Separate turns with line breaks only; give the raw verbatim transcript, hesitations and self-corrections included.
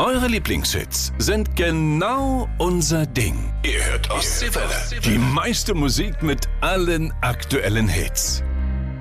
Eure Lieblingshits sind genau unser Ding. Ihr hört Ostseewelle. Die meiste Musik mit allen aktuellen Hits.